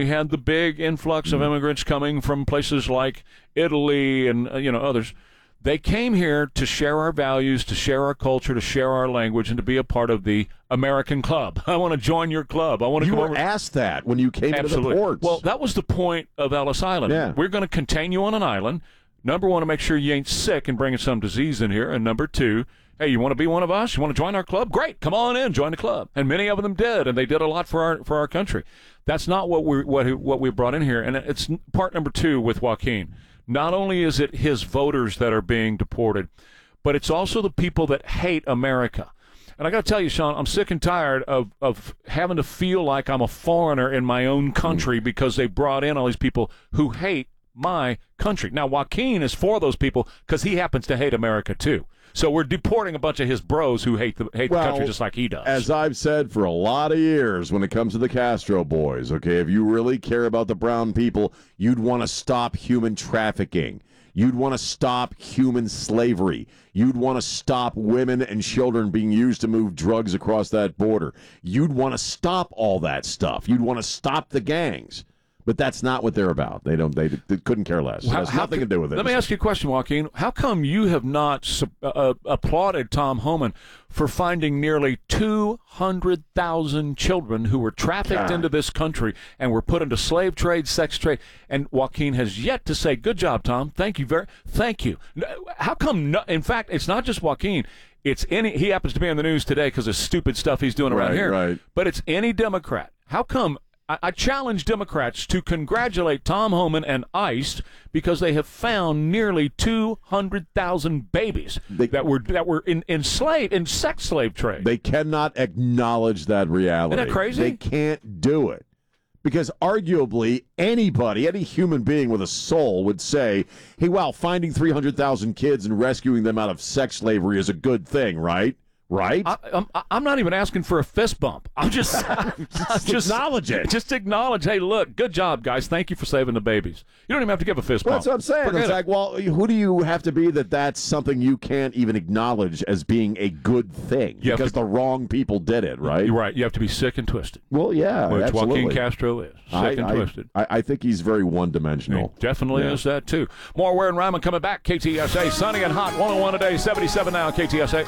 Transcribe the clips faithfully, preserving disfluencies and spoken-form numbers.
we had the big influx of immigrants coming from places like Italy and, uh, you know, others. They came here to share our values, to share our culture, to share our language, and to be a part of the American club. I want to join your club. I want to you come were over. asked that when you came Absolutely. to the ports. Well, that was the point of Ellis Island. Yeah. We're going to contain you on an island. Number one, to make sure you ain't sick and bringing some disease in here. And number two, hey, you want to be one of us? You want to join our club? Great. Come on in. Join the club. And many of them did, and they did a lot for our for our country. That's not what we what what we brought in here. And it's part number two with Joaquin. Not only is it his voters that are being deported, but it's also the people that hate America. And I got to tell you, Sean, I'm sick and tired of, of having to feel like I'm a foreigner in my own country because they brought in all these people who hate my country. Now, Joaquin is for those people because he happens to hate America, too. So we're deporting a bunch of his bros who hate the hate well, the country just like he does. As I've said for a lot of years when it comes to the Castro boys, okay, if you really care about the brown people, you'd want to stop human trafficking. You'd want to stop human slavery. You'd want to stop women and children being used to move drugs across that border. You'd want to stop all that stuff. You'd want to stop the gangs. But that's not what they're about. They don't. They, they couldn't care less. It has How, nothing how, to do with it. Let me ask you a question, Joaquin. How come you have not uh, applauded Tom Homan for finding nearly two hundred thousand children who were trafficked God. into this country and were put into slave trade, sex trade? And Joaquin has yet to say, "Good job, Tom. Thank you very, thank you." How come? No, in fact, it's not just Joaquin. It's any. He happens to be on the news today because of stupid stuff he's doing around Right, here. right. But it's any Democrat. How come? I challenge Democrats to congratulate Tom Homan and ICE because they have found nearly two hundred thousand babies They, that were that were in, enslaved in sex slave trade. They cannot acknowledge that reality. Isn't that crazy? They can't do it. Because arguably anybody, any human being with a soul would say, hey, wow, finding three hundred thousand kids and rescuing them out of sex slavery is a good thing, right? Right? I, I'm, I'm not even asking for a fist bump. I'm just, I'm just, just acknowledge it. Just acknowledge, hey, look, good job, guys. Thank you for saving the babies. You don't even have to give a fist Well, bump. that's what I'm saying. Forget It's it. like, well, who do you have to be that that's something you can't even acknowledge as being a good thing? You have because to- the wrong people did it, right? You're right. You have to be sick and twisted, Well, yeah, which absolutely. Joaquin Castro is. Sick I, and I- twisted. I, I think he's very one-dimensional. He definitely Yeah. is that, too. More Ware and Ryman coming back. K T S A, sunny and hot, one oh one a day, seventy-seven now, K T S A.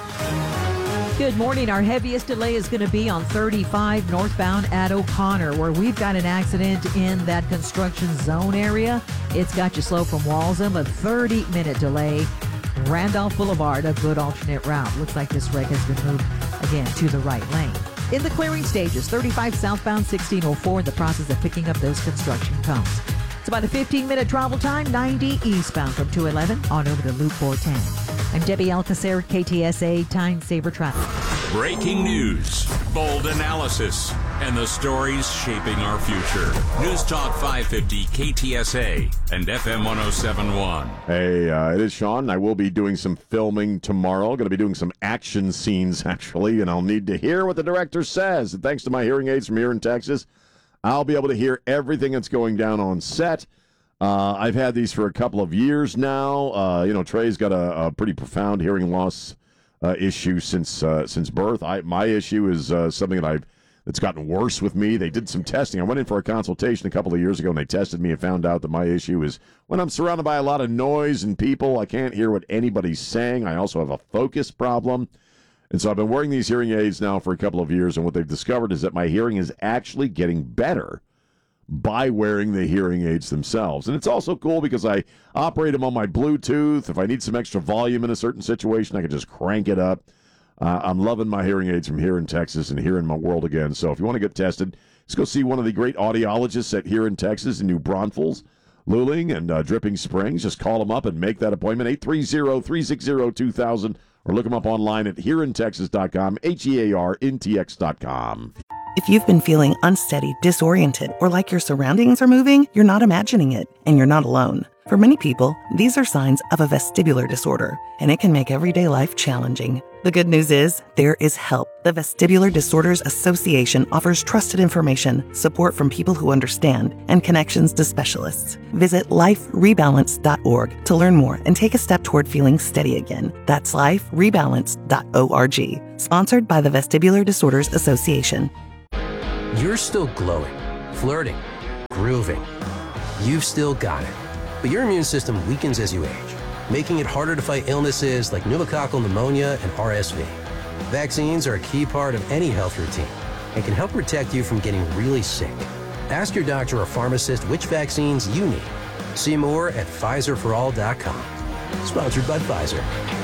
Good morning. Our heaviest delay is going to be on thirty-five northbound at O'Connor, where we've got an accident in that construction zone area. It's got you slow from Walsham, a thirty-minute delay. Randolph Boulevard, a good alternate route. Looks like this wreck has been moved again to the right lane. In the clearing stages, thirty-five southbound, sixteen oh four in the process of picking up those construction cones. It's about a fifteen-minute travel time, ninety eastbound from two eleven on over to Loop four ten. I'm Debbie Alcacer, K T S A Time Saver Traffic. Breaking news, bold analysis, and the stories shaping our future. News Talk five fifty K T S A and F M one oh seven point one. Hey, uh, it is Sean. I will be doing some filming tomorrow. Going to be doing some action scenes, actually, and I'll need to hear what the director says. And thanks to my hearing aids from here in Texas, I'll be able to hear everything that's going down on set. Uh, I've had these for a couple of years now. Uh, you know, Trey's got a, a pretty profound hearing loss uh, issue since uh, since birth. I my issue is uh, something that I've that's gotten worse with me. They did some testing. I went in for a consultation a couple of years ago, and they tested me and found out that my issue is when I'm surrounded by a lot of noise and people, I can't hear what anybody's saying. I also have a focus problem. And so I've been wearing these hearing aids now for a couple of years, and what they've discovered is that my hearing is actually getting better by wearing the hearing aids themselves. And it's also cool because I operate them on my Bluetooth. If I need some extra volume in a certain situation, I can just crank it up. Uh, I'm loving my hearing aids from here in Texas and here in my world again. So if you want to get tested, let's go see one of the great audiologists at here in Texas in New Braunfels, Luling, and uh, Dripping Springs. Just call them up and make that appointment, eight three zero, three six zero, two thousand, or look them up online at here in texas dot com, H E A R N T X dot com. If you've been feeling unsteady, disoriented, or like your surroundings are moving, you're not imagining it, and you're not alone. For many people, these are signs of a vestibular disorder, and it can make everyday life challenging. The good news is, there is help. The Vestibular Disorders Association offers trusted information, support from people who understand, and connections to specialists. Visit life rebalance dot org to learn more and take a step toward feeling steady again. That's life rebalance dot org. Sponsored by the Vestibular Disorders Association. You're still glowing, flirting, grooving. You've still got it, but your immune system weakens as you age, making it harder to fight illnesses like pneumococcal pneumonia and R S V. Vaccines are a key part of any health routine and can help protect you from getting really sick. Ask your doctor or pharmacist which vaccines you need. See more at Pfizer for all dot com. Sponsored by Pfizer.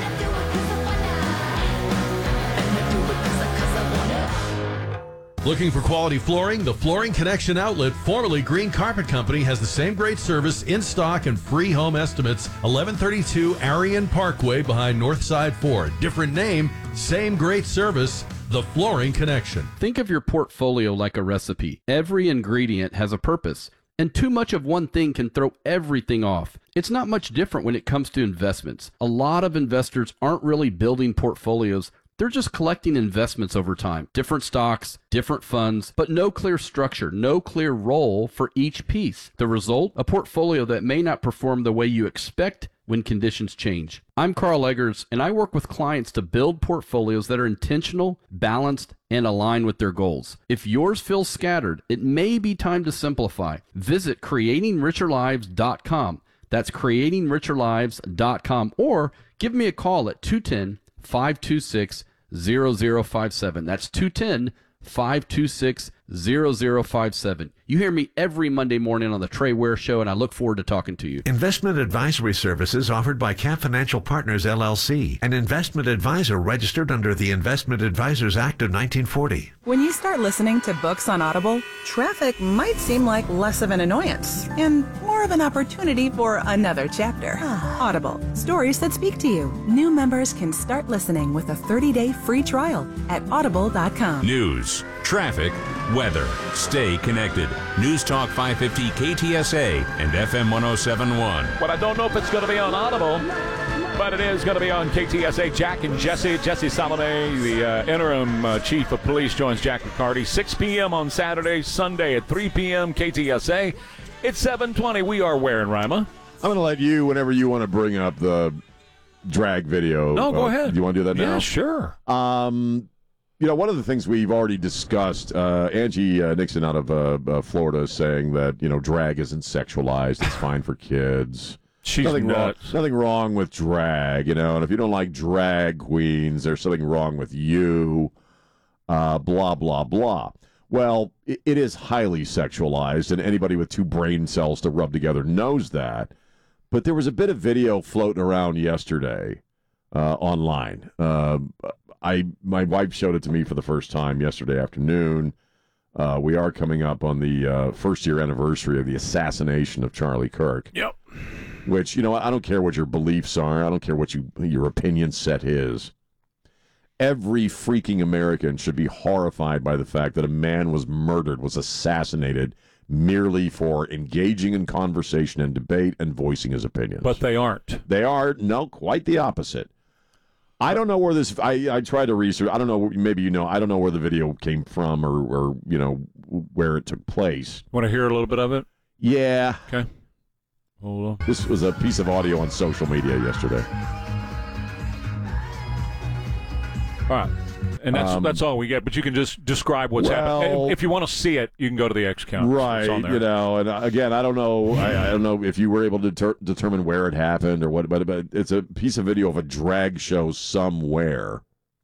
Looking for quality flooring? The Flooring Connection outlet, formerly Green Carpet Company, has the same great service, in stock, and free home estimates. eleven thirty-two Arion Parkway behind Northside Ford. Different name, same great service. The Flooring Connection. Think of your portfolio like a recipe. Every ingredient has a purpose, and too much of one thing can throw everything off. It's not much different when it comes to investments. A lot of investors aren't really building portfolios. They're just collecting investments over time. Different stocks, different funds, but no clear structure, no clear role for each piece. The result? A portfolio that may not perform the way you expect when conditions change. I'm Carl Eggers, and I work with clients to build portfolios that are intentional, balanced, and align with their goals. If yours feels scattered, it may be time to simplify. Visit creating richer lives dot com. That's creating richer lives dot com, or give me a call at two one zero, five two six, zero zero five seven. That's two one zero, five two six, zero zero five seven. You hear me every Monday morning on the Trey Ware Show, and I look forward to talking to you. Investment advisory services offered by Cap Financial Partners, L L C, an investment advisor registered under the Investment Advisors Act of nineteen forty. When you start listening to books on Audible, traffic might seem like less of an annoyance and more of an opportunity for another chapter. Audible, stories that speak to you. New members can start listening with a thirty-day free trial at audible dot com. News, traffic, weather. Stay connected. News Talk five fifty K T S A and F M one oh seven point one. Well, I don't know if it's going to be on Audible, but it is going to be on K T S A. Jack and Jesse. Jesse Salome, the uh, interim uh, chief of police, joins Jack McCarty. six p.m. on Saturday, Sunday at three p.m. K T S A. It's seven twenty. We are Ware and Rima. I'm going to let you, whenever you want to bring up the drag video. No, go uh, ahead. Do you want to do that now? Yeah, sure. Um, you know, one of the things we've already discussed, uh, Angie uh, Nixon out of uh, uh, Florida is saying that, you know, drag isn't sexualized. It's fine for kids. She's nothing nuts. wrong, nothing wrong with drag, you know, and if you don't like drag queens, there's something wrong with you, uh, blah, blah, blah. Well, it, it is highly sexualized, and anybody with two brain cells to rub together knows that. But there was a bit of video floating around yesterday uh, online. Uh, I my wife showed it to me for the first time yesterday afternoon. Uh, we are coming up on the uh, first year anniversary of the assassination of Charlie Kirk. Yep. Which, you know, I don't care what your beliefs are. I don't care what you your opinion set is. Every freaking American should be horrified by the fact that a man was murdered, was assassinated, merely for engaging in conversation and debate and voicing his opinions. But they aren't. They are, no, quite the opposite. I don't know where this, I, I tried to research, I don't know, maybe you know, I don't know where the video came from or, or you know, where it took place. Want to hear a little bit of it? Yeah. Okay. Hold on. This was a piece of audio on social media yesterday. All right. And that's Um, that's all we get, but you can just describe what's well, happening. If you want to see it, you can go to the X count. Right, It's on there. you know, and uh, again, I don't know, I, I don't know if you were able to deter- determine where it happened or what, but, but it's a piece of video of a drag show somewhere.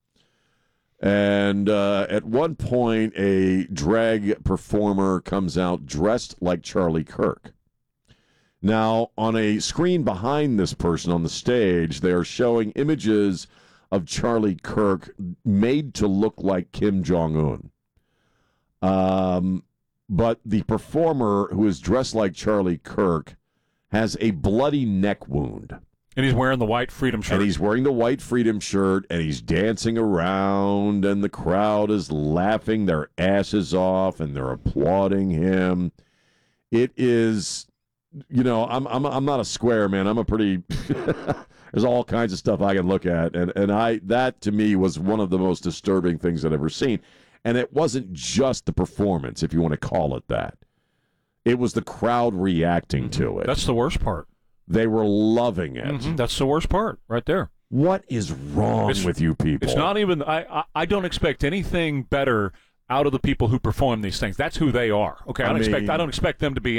And uh, at one point, a drag performer comes out dressed like Charlie Kirk. Now, on a screen behind this person on the stage, they are showing images of Charlie Kirk made to look like Kim Jong-un. Um, but the performer who is dressed like Charlie Kirk has a bloody neck wound. And he's wearing the white freedom shirt. And he's wearing the white freedom shirt, and he's dancing around, and the crowd is laughing their asses off, and they're applauding him. It is, you know, I'm I'm I'm not a square man. I'm a pretty. There's all kinds of stuff I can look at, and and I that to me was one of the most disturbing things I've ever seen. And it wasn't just the performance, if you want to call it that. It was the crowd reacting mm-hmm. to it. That's the worst part. They were loving it. Mm-hmm. That's the worst part, right there. What is wrong it's, with you people? It's not even. I, I I don't expect anything better out of the people who perform these things. That's who they are. Okay, I, I don't mean, expect. I don't expect them to be